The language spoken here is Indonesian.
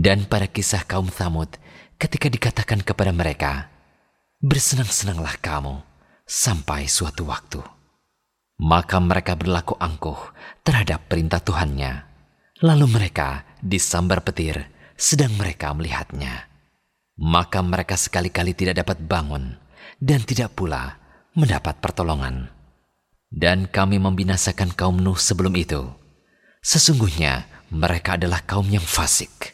Dan pada kisah kaum Tsamud, ketika dikatakan kepada mereka, "Bersenang-senanglah kamu sampai suatu waktu." Maka mereka berlaku angkuh terhadap perintah Tuhannya. Lalu mereka disambar petir sedang mereka melihatnya. Maka mereka sekali-kali tidak dapat bangun dan tidak pula mendapat pertolongan. Dan kami membinasakan kaum Nuh sebelum itu. Sesungguhnya mereka adalah kaum yang fasik.